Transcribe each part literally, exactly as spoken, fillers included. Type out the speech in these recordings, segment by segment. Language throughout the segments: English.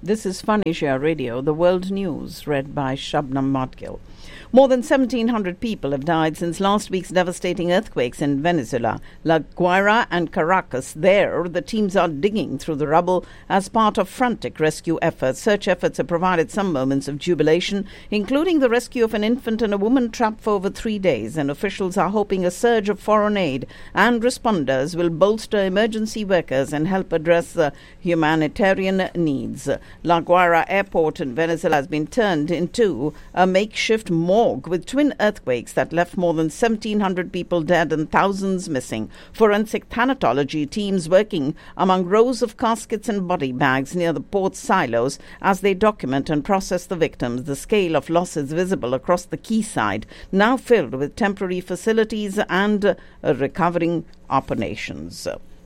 This is Fun Asia Radio, the world news, read by Shabnam Madgil. More than seventeen hundred people have died since last week's devastating earthquakes in Venezuela. La Guaira and Caracas. There, the teams are digging through the rubble as part of frantic rescue efforts. Search efforts have provided some moments of jubilation, including the rescue of an infant and a woman trapped for over three days, and officials are hoping a surge of foreign aid and responders will bolster emergency workers and help address the humanitarian needs. La Guaira Airport in Venezuela has been turned into a makeshift morgue with twin earthquakes that left more than seventeen hundred people dead and thousands missing. Forensic thanatology teams working among rows of caskets and body bags near the port's silos as they document and process the victims. The scale of losses visible across the quayside, now filled with temporary facilities and uh, recovering operations.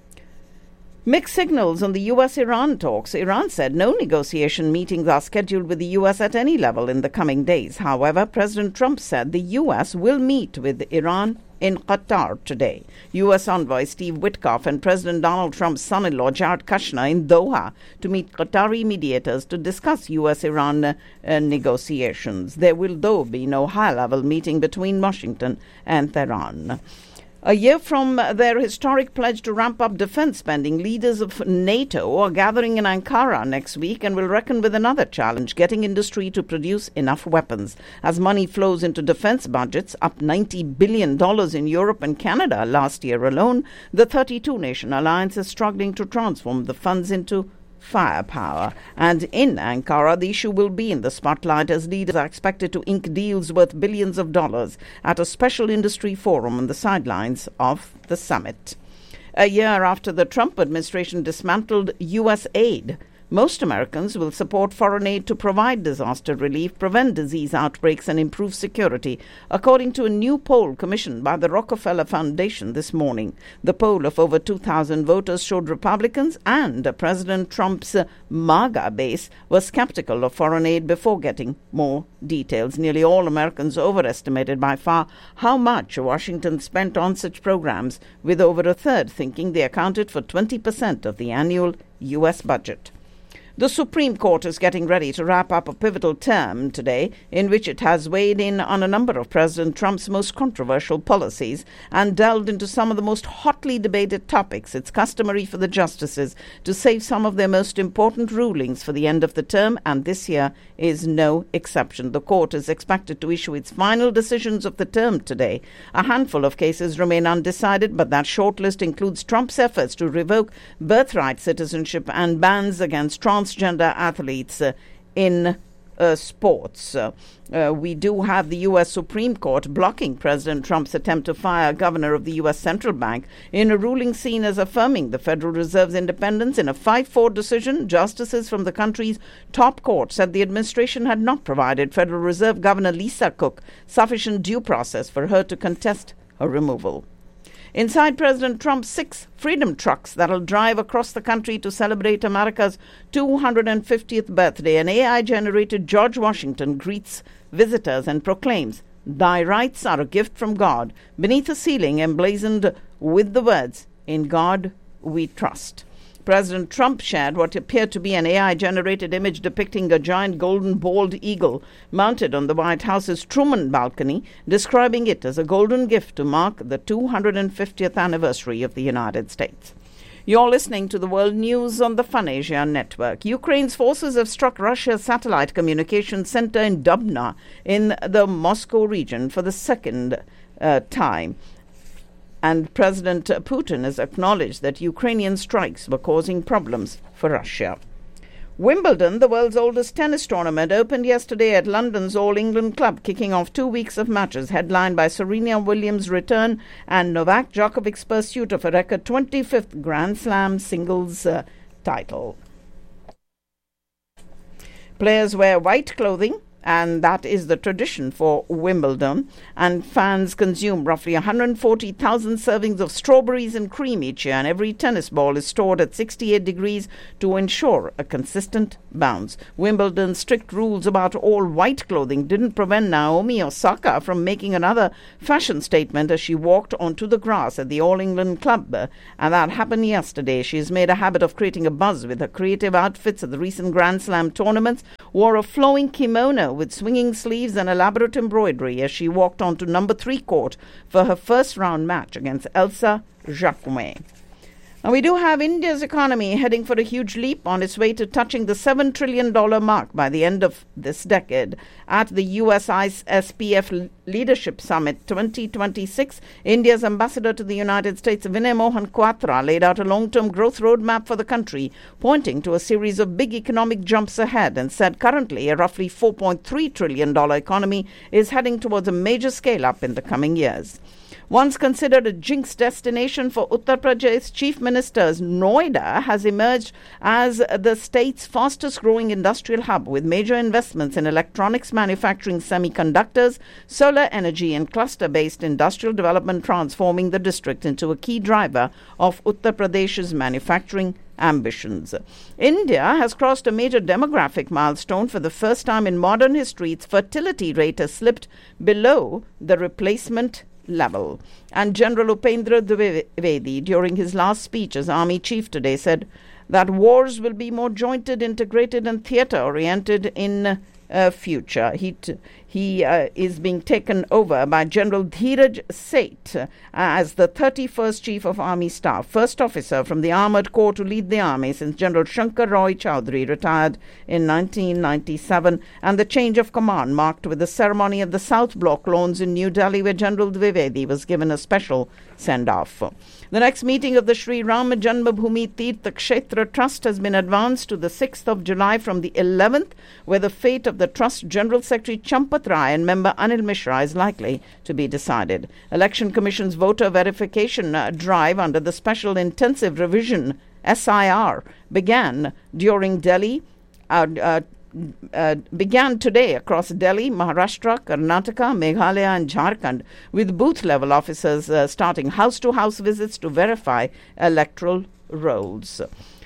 Mixed signals on the U S Iran talks. Iran said no negotiation meetings are scheduled with the U S at any level in the coming days. However, President Trump said the U S will meet with Iran in Qatar today. U S envoy Steve Witkoff and President Donald Trump's son-in-law Jared Kushner in Doha to meet Qatari mediators to discuss U S Iran uh, negotiations. There will, though, be no high-level meeting between Washington and Tehran. A year from their historic pledge to ramp up defense spending, leaders of NATO are gathering in Ankara next week and will reckon with another challenge, getting industry to produce enough weapons. As money flows into defense budgets, up ninety billion dollars in Europe and Canada last year alone, the thirty-two nation alliance is struggling to transform the funds into firepower. And in Ankara, the issue will be in the spotlight as leaders are expected to ink deals worth billions of dollars at a special industry forum on the sidelines of the summit. A year after the Trump administration dismantled U S aid, most Americans will support foreign aid to provide disaster relief, prevent disease outbreaks, and improve security, according to a new poll commissioned by the Rockefeller Foundation this morning. The poll of over two thousand voters showed Republicans and President Trump's MAGA base were skeptical of foreign aid before getting more details. Nearly all Americans overestimated by far how much Washington spent on such programs, with over a third thinking they accounted for twenty percent of the annual U S budget. The Supreme Court is getting ready to wrap up a pivotal term today in which it has weighed in on a number of President Trump's most controversial policies and delved into some of the most hotly debated topics. It's customary for the justices to save some of their most important rulings for the end of the term, and this year is no exception. The court is expected to issue its final decisions of the term today. A handful of cases remain undecided, but that shortlist includes Trump's efforts to revoke birthright citizenship and bans against trans transgender athletes uh, in uh, sports. Uh, uh, we do have the U S Supreme Court blocking President Trump's attempt to fire Governor of the U S Central Bank in a ruling seen as affirming the Federal Reserve's independence. In a five four decision, justices from the country's top court said the administration had not provided Federal Reserve Governor Lisa Cook sufficient due process for her to contest her removal. Inside President Trump's six Freedom trucks that'll drive across the country to celebrate America's two hundred fiftieth birthday, an A I-generated George Washington greets visitors and proclaims, "Thy rights are a gift from God," beneath a ceiling emblazoned with the words, "In God we trust." President Trump shared what appeared to be an A I-generated image depicting a giant golden bald eagle mounted on the White House's Truman balcony, describing it as a golden gift to mark the two hundred fiftieth anniversary of the United States. You're listening to the World News on the Fun Asia Network. Ukraine's forces have struck Russia's satellite communications center in Dubna in the Moscow region for the second uh, time. And President Putin has acknowledged that Ukrainian strikes were causing problems for Russia. Wimbledon, the world's oldest tennis tournament, opened yesterday at London's All England Club, kicking off two weeks of matches headlined by Serena Williams' return and Novak Djokovic's pursuit of a record twenty-fifth Grand Slam singles uh, title. Players wear white clothing and that is the tradition for Wimbledon. And fans consume roughly one hundred forty thousand servings of strawberries and cream each year, and every tennis ball is stored at sixty-eight degrees to ensure a consistent bounce. Wimbledon's strict rules about all white clothing didn't prevent Naomi Osaka from making another fashion statement as she walked onto the grass at the All England Club, and that happened yesterday. She has made a habit of creating a buzz with her creative outfits at the recent Grand Slam tournaments, wore a flowing kimono with swinging sleeves and elaborate embroidery as she walked onto number three court for her first round match against Elsa Jacquemet. Now, we do have India's economy heading for a huge leap on its way to touching the seven trillion dollars mark by the end of this decade. At the U S S P F Leadership Summit twenty twenty-six, India's ambassador to the United States, Vinay Mohan Kwatra, laid out a long-term growth roadmap for the country, pointing to a series of big economic jumps ahead, and said currently a roughly four point three trillion dollars economy is heading towards a major scale-up in the coming years. Once considered a jinx destination for Uttar Pradesh Chief Minister's, Noida has emerged as the state's fastest growing industrial hub, with major investments in electronics manufacturing, semiconductors, solar energy and cluster-based industrial development, transforming the district into a key driver of Uttar Pradesh's manufacturing ambitions. India has crossed a major demographic milestone. For the first time in modern history, its fertility rate has slipped below the replacement level. And General Upendra Dwivedi, during his last speech as Army Chief today, said that wars will be more jointed, integrated and theatre-oriented in uh, future. He t- he uh, is being taken over by General Dheeraj Seth uh, as the thirty-first Chief of Army Staff, first officer from the Armoured Corps to lead the army since General Shankar Roy Chowdhury retired in nineteen ninety-seven, and the change of command marked with the ceremony at the South Block lawns in New Delhi, where General Dwivedi was given a special send-off. The next meeting of the Sri Ram Janmabhoomi Tirtha Kshetra Trust has been advanced to the sixth of July from the eleventh, where the fate of the Trust General Secretary Champat Rai and member Anil Mishra is likely to be decided. Election Commission's voter verification uh, drive under the Special Intensive Revision S I R began during Delhi uh, uh, Uh, began today across Delhi, Maharashtra, Karnataka, Meghalaya and Jharkhand, with booth-level officers uh, starting house-to-house visits to verify electoral rolls.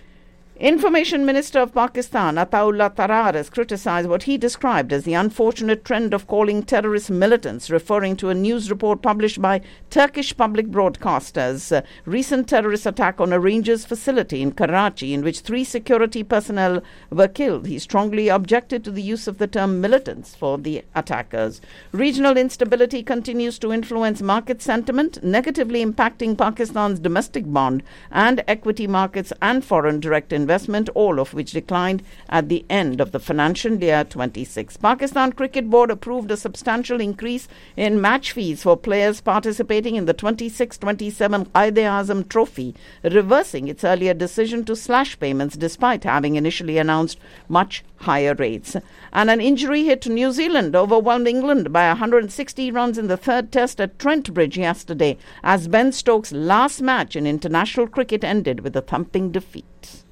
Information Minister of Pakistan, Ataullah Tarar, has criticized what he described as the unfortunate trend of calling terrorists militants, referring to a news report published by Turkish public broadcasters. Uh, recent terrorist attack on a Rangers facility in Karachi, in which three security personnel were killed. He strongly objected to the use of the term militants for the attackers. Regional instability continues to influence market sentiment, negatively impacting Pakistan's domestic bond and equity markets and foreign direct investment. Investment, all of which declined at the end of the financial year twenty-six. Pakistan Cricket Board approved a substantial increase in match fees for players participating in the twenty-six twenty-seven Quaid-e-Azam Trophy, reversing its earlier decision to slash payments despite having initially announced much higher rates. And an injury hit to New Zealand overwhelmed England by one hundred sixty runs in the third test at Trent Bridge yesterday, as Ben Stokes' last match in international cricket ended with a thumping defeat.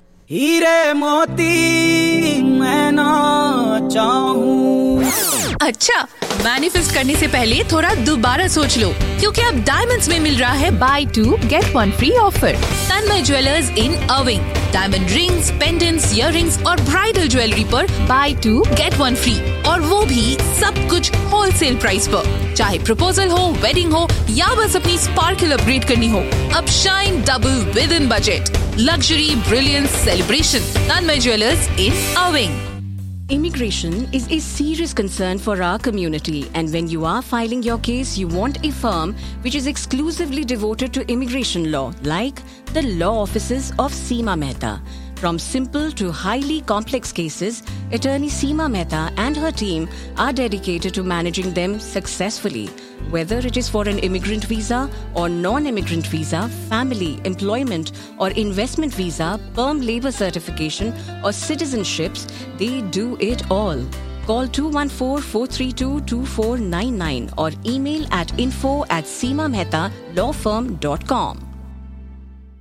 हीरे मोती मैं ना चाहूं। अच्छा, manifest करने से पहले थोड़ा दोबारा सोच लो, क्योंकि अब डायमंड्स में मिल रहा है by to get one free offer. Tanmay jewellers in अविंग, diamond rings, pendants, earrings और ब्राइडल ज्वेलरी पर by to get one free, और वो भी सब कुछ होलसेल प्राइस पर। चाहे प्रपोजल हो, वेडिंग हो या बस अपनी स्पार्कल अपग्रेड करनी हो, अब shine double with in budget. Luxury, brilliance, celebration. Tanmay Jewelers in Irving. Immigration is a serious concern for our community, and when you are filing your case, you want a firm which is exclusively devoted to immigration law, like the law offices of Seema Mehta. From simple to highly complex cases, attorney Seema Mehta and her team are dedicated to managing them successfully. Whether it is for an immigrant visa or non-immigrant visa, family, employment or investment visa, perm labor certification or citizenships, they do it all. Call two one four, four three two, two four nine nine or email at info at seema mehta law firm dot com.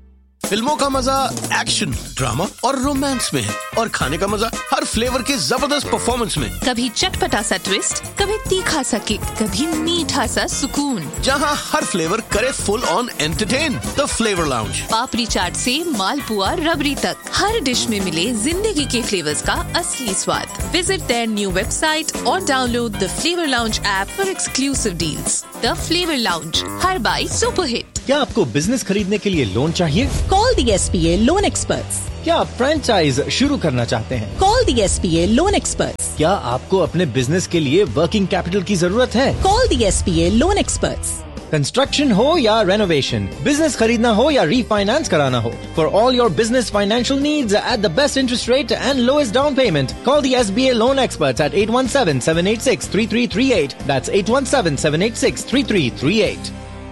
फिल्मों का मजा action, drama और romance में है और खाने का मजा हर फ्लेवर के जबरदस्त परफॉर्मेंस में। कभी चटपटा सा ट्विस्ट, कभी तीखा सा किक, कभी मीठा सा सुकून, जहाँ हर फ्लेवर करे full on entertain. The flavour lounge. पापड़ी चाट से मालपुआ रबड़ी तक, हर डिश में मिले जिंदगी के फ्लेवर्स का असली स्वाद। विजिट देयर न्यू वेबसाइट और download the flavour lounge app for exclusive deals. The flavour lounge, her by super hit. क्या आपको बिजनेस खरीदने के लिए लोन चाहिए? Call the S P A Loan Experts. क्या आप फ्रेंचाइज शुरू करना चाहते हैं? Call the S P A Loan Experts. क्या आपको अपने बिजनेस के लिए वर्किंग कैपिटल की जरूरत है? Call the S P A Loan Experts. Construction हो या रेनोवेशन, बिजनेस खरीदना हो या रीफाइनेंस कराना हो, for all your business financial needs at the best interest rate and lowest down payment, call the S B A Loan Experts at eight one seven, seven eight six, three three three eight. That's eight one seven, seven eight six, three three three eight.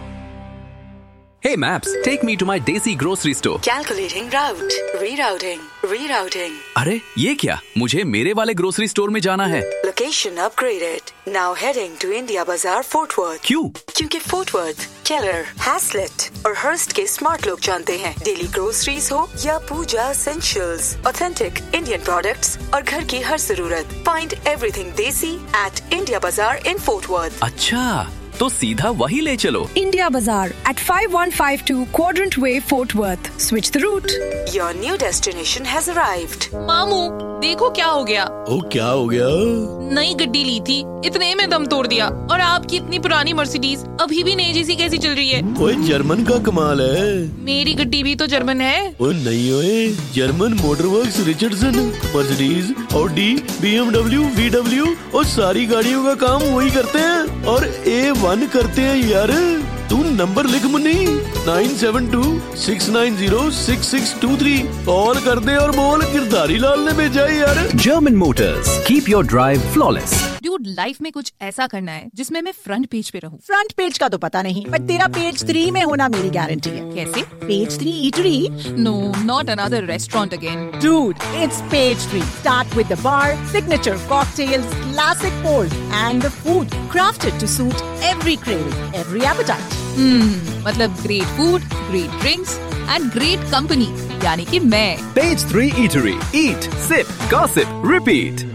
Hey Maps, take me to my Desi grocery store. Calculating route, rerouting, rerouting. अरे ये क्या? मुझे मेरे वाले grocery store में जाना है। Location upgraded. Now heading to India Bazaar, Fort Worth. क्यों? क्योंकि Fort Worth, Keller, Haslett और Hearst के स्मार्ट लोग जानते हैं। डेली ग्रोसरीज हो या पूजा essentials, authentic Indian products और घर की हर जरूरत। Find everything Desi at India Bazaar in Fort Worth. अच्छा, तो सीधा वही ले चलो। India Bazaar at five one five two Quadrant Way, Fort Worth. Switch the route. Your new destination has arrived. मामू, देखो क्या हो गया। ओ क्या हो गया? नई गड्डी ली थी, इतने में दम तोड़ दिया। और आपकी इतनी पुरानी मर्सिडीज अभी भी नई जैसी कैसी चल रही है? ओए जर्मन का कमाल है। मेरी गड्डी भी तो जर्मन है। ओ नहीं ओए, German मोटरवर्क्स, Richardson, Mercedes, Audi, B M W, V W और सारी गाड़ियों का काम वही करते हैं और ए वन करते हैं यार। तू नंबर लिख Munni, nine seven to six nine zero six six to three. Call कर दे और बोल गिरधारी लाल ने भेजा है यार। German Motors, keep your drive flawless. Dude, life में कुछ ऐसा करना है जिसमें मैं फ्रंट पेज पे रहूं। फ्रंट पेज का तो पता नहीं, पर तेरा पेज थ्री में होना मेरी गारंटी है। कैसे? Page three eatery? No, not another restaurant again. Dude, it's page three. Start with the bar, signature cocktails, classic pours, and the food crafted to suit every craving, every appetite. Hmm, मतलब great food, great drinks and great company, यानी कि मैं। Page three Eatery. Eat, sip, gossip, repeat.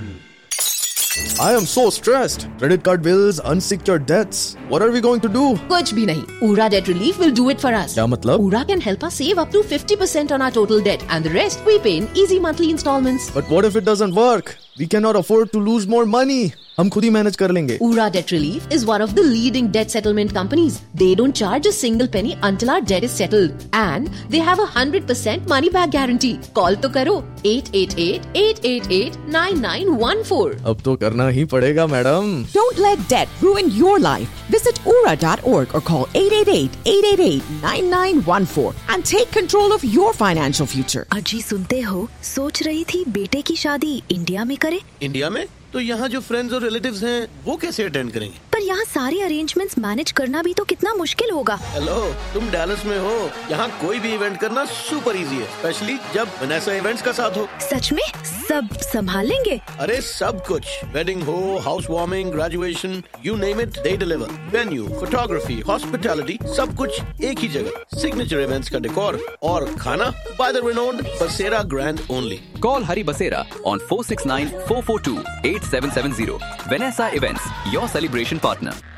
I am so stressed. Credit card bills, unsecured debts. What are we going to do? कुछ भी नहीं. Ura Debt Relief will do it for us. क्या मतलब? Ura can help us save up to fifty percent on our total debt and the rest we pay in easy monthly installments. But what if it doesn't work? We cannot afford to lose more money. हम खुद ही manage कर लेंगे। Ura Debt Relief is one of the leading debt settlement companies. They don't charge a single penny until our debt is settled. And they have a one hundred percent money back guarantee. Call तो करो eight eight eight, eight eight eight, nine nine one four. अब तो करना ही पड़ेगा madam. Don't let debt ruin your life. Visit ura dot org or call eight eight eight, eight eight eight, nine nine one four and take control of your financial future. अजी सुनते हो, सोच रही थी बेटे की शादी इंडिया में करे। इंडिया में? तो यहाँ जो फ्रेंड्स और रिलेटिव्स हैं वो कैसे अटेंड करेंगे? पर यहाँ सारे अरेंजमेंट्स मैनेज करना भी तो कितना मुश्किल होगा। हेलो, तुम डैलस में हो, यहाँ कोई भी इवेंट करना सुपर इजी है, स्पेशली जब वनेसा इवेंट्स का साथ हो। सच में सब संभाल लेंगे? अरे सब कुछ, वेडिंग हो, house warming, graduation, you name it, they deliver. Venue, photography, hospitality, सब कुछ एक ही जगह। सिग्नेचर इवेंट्स का डेकोर और खाना बाय द रिनोन्ड बसेरा grand only. Call Hari Basera on four six nine, four four two, eight seven seven zero. Vanessa Events, your celebration partner.